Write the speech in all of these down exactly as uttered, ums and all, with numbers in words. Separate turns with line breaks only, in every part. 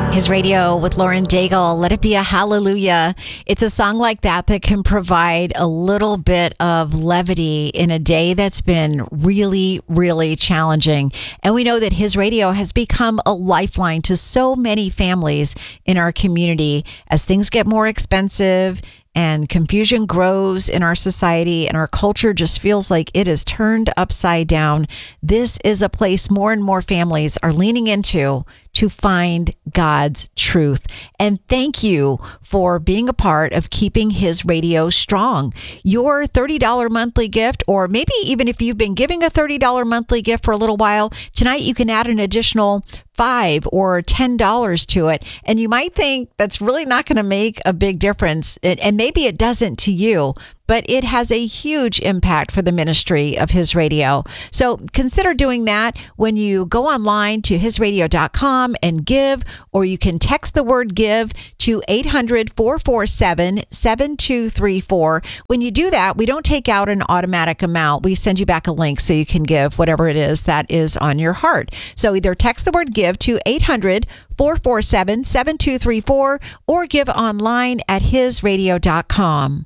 His Radio with Lauren Daigle. Let it be a hallelujah. It's a song like that that can provide a little bit of levity in a day that's been really, really challenging. And we know that His Radio has become a lifeline to so many families in our community as things get more expensive and confusion grows in our society and our culture just feels like it is turned upside down. This is a place more and more families are leaning into to find God's truth. And thank you for being a part of keeping His Radio strong. Your thirty dollars monthly gift, or maybe even if you've been giving a thirty dollars monthly gift for a little while, tonight you can add an additional five or ten dollars to it. And you might think that's really not going to make a big difference. And maybe it doesn't to you, but it has a huge impact for the ministry of His Radio. So consider doing that when you go online to his radio dot com and give, or you can text the word give to eight hundred, four four seven, seven two three four. When you do that, we don't take out an automatic amount. We send you back a link so you can give whatever it is that is on your heart. So either text the word give to eight hundred, four four seven, seven two three four or give online at his radio dot com.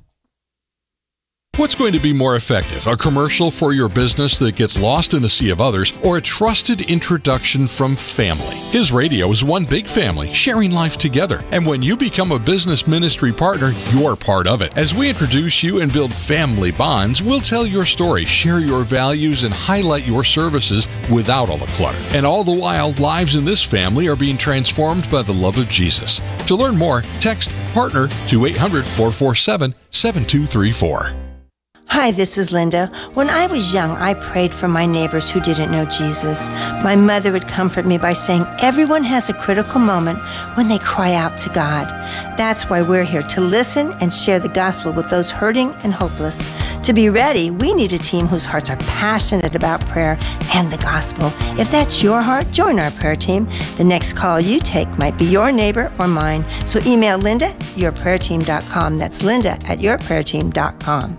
What's going to be more effective, a commercial for your business that gets lost in a sea of others, or a trusted introduction from family? His Radio is one big family, sharing life together. And when you become a business ministry partner, you're part of it. As we introduce you and build family bonds, we'll tell your story, share your values, and highlight your services without all the clutter. And all the while, lives in this family are being transformed by the love of Jesus. To learn more, text PARTNER to eight hundred, four four seven, seven two three four.
Hi, this is Linda. When I was young, I prayed for my neighbors who didn't know Jesus. My mother would comfort me by saying, everyone has a critical moment when they cry out to God. That's why we're here, to listen and share the gospel with those hurting and hopeless. To be ready, we need a team whose hearts are passionate about prayer and the gospel. If that's your heart, join our prayer team. The next call you take might be your neighbor or mine. So email Linda at your prayer team dot com. That's Linda at your prayer team dot com.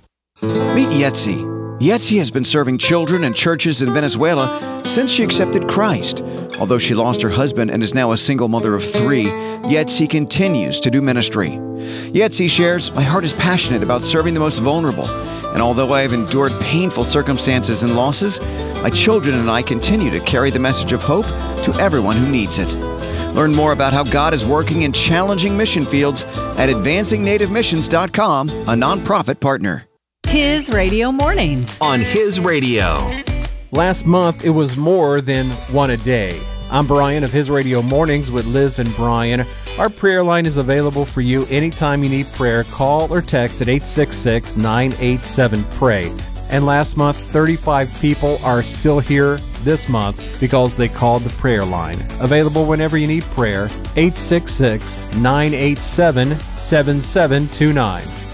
Meet Yetzi. Yetzi has been serving children and churches in Venezuela since she accepted Christ. Although she lost her husband and is now a single mother of three, Yetzi continues to do ministry. Yetzi shares, my heart is passionate about serving the most vulnerable. And although I have endured painful circumstances and losses, my children and I continue to carry the message of hope to everyone who needs it. Learn more about how God is working in challenging mission fields at advancing native missions dot com, a nonprofit partner.
His Radio Mornings
on His Radio.
Last month, it was more than one a day. I'm Brian of His Radio Mornings with Liz and Brian. Our prayer line is available for you anytime you need prayer. Call or text at eight six six, nine eight seven, pray. And last month, thirty-five people are still here this month because they called the prayer line. Available whenever you need prayer, eight six six, nine eight seven, seven seven two nine.